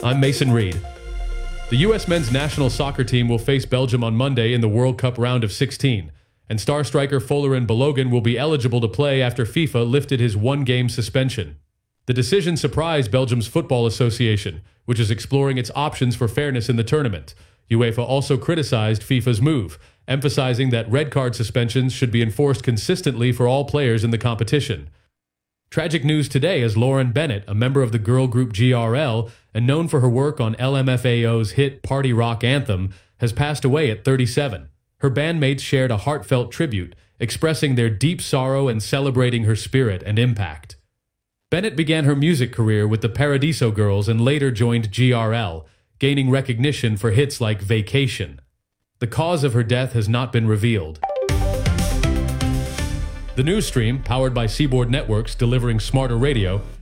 I'm Mason Reed. The U.S. men's national soccer team will face Belgium on Monday in the World Cup round of 16, and star striker Folarin Balogun will be eligible to play after FIFA lifted his one-game suspension. The decision surprised Belgium's Football Association, which is exploring its options for fairness in the tournament. UEFA also criticized FIFA's move, emphasizing that red card suspensions should be enforced consistently for all players in the competition. Tragic news today as Lauren Bennett, a member of the girl group GRL and known for her work on LMFAO's hit party rock anthem, has passed away at 37. Her bandmates shared a heartfelt tribute, expressing their deep sorrow and celebrating her spirit and impact. Bennett began her music career with the Paradiso Girls and later joined GRL, gaining recognition for hits like Vacation. The cause of her death has not been revealed. The news stream, powered by Seaboard Networks delivering smarter radio,